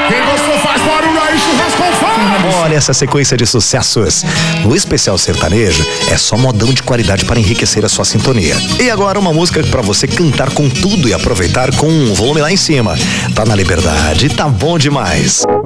Quem gostou faz barulho aí, churrasco faz. Olha essa sequência de sucessos. O Especial Sertanejo é só modão de qualidade para enriquecer a sua sintonia. E agora uma música para você cantar com tudo e aproveitar com o volume lá em cima. Tá na liberdade, tá bom demais.